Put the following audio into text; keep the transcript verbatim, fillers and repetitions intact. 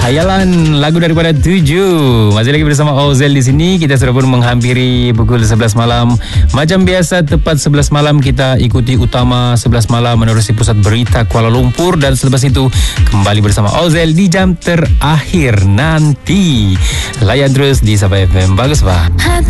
Hayalan lagu daripada Tujuh. Masih lagi bersama Ozel di sini. Kita sudah pun menghampiri pukul sebelas malam. Macam biasa tepat sebelas malam kita ikuti utama sebelas malam menerusi pusat berita Kuala Lumpur, dan selepas itu kembali bersama Ozel di jam terakhir nanti. Layan terus di Sabah F M. Bagus, Pak.